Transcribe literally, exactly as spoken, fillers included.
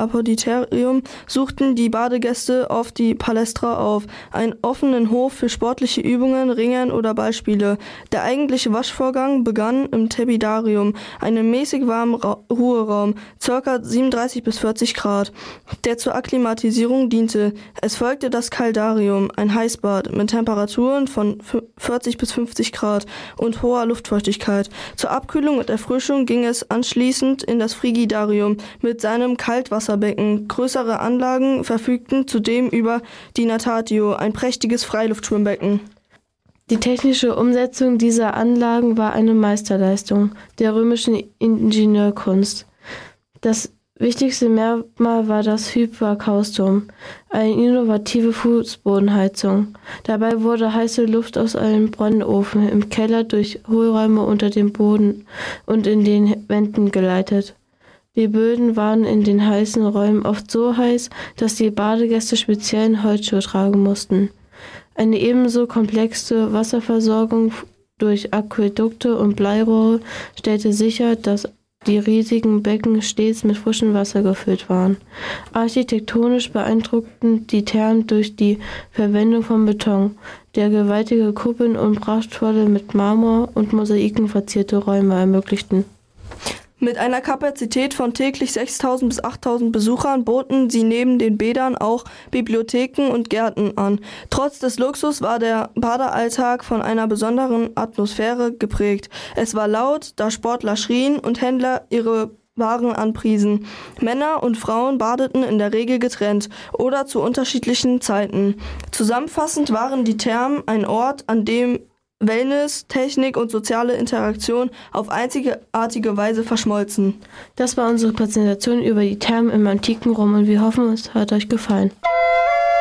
Apoditerium suchten die Badegäste oft die Palästra auf, einen offenen Hof für sportliche Übungen, Ringen oder Ballspiele. Der eigentliche Waschvorgang begann im Tepidarium, einem mäßig warmen Ra- Ruheraum, ca. siebenunddreißig bis vierzig Grad, der zur Akklimatisierung diente. Es folgte das Caldarium, ein Heißbad mit Temperaturen von vierzig bis fünfzig Grad und hoher Luftfeuchtigkeit. Zur Abkühlung und Erfrischung ging es anschließend in das Frigidarium mit seinem Kaltwasserbecken. Größere Anlagen verfügten zudem über die Natatio, ein prächtiges Freiluftschwimmbecken. Die technische Umsetzung dieser Anlagen war eine Meisterleistung der römischen Ingenieurkunst. Das wichtigste Merkmal war das Hyperkaustum, eine innovative Fußbodenheizung. Dabei wurde heiße Luft aus einem Brennofen im Keller durch Hohlräume unter dem Boden und in den Wänden geleitet. Die Böden waren in den heißen Räumen oft so heiß, dass die Badegäste speziellen Holzschuhe tragen mussten. Eine ebenso komplexe Wasserversorgung durch Aquädukte und Bleirohre stellte sicher, dass die riesigen Becken stets mit frischem Wasser gefüllt waren. Architektonisch beeindruckten die Thermen durch die Verwendung von Beton, der gewaltige Kuppeln und prachtvolle mit Marmor und Mosaiken verzierte Räume ermöglichten. Mit einer Kapazität von täglich sechstausend bis achttausend Besuchern boten sie neben den Bädern auch Bibliotheken und Gärten an. Trotz des Luxus war der Badealltag von einer besonderen Atmosphäre geprägt. Es war laut, da Sportler schrien und Händler ihre Waren anpriesen. Männer und Frauen badeten in der Regel getrennt oder zu unterschiedlichen Zeiten. Zusammenfassend waren die Thermen ein Ort, an dem Wellness, Technik und soziale Interaktion auf einzigartige Weise verschmolzen. Das war unsere Präsentation über die Thermen im antiken Rom und wir hoffen, es hat euch gefallen.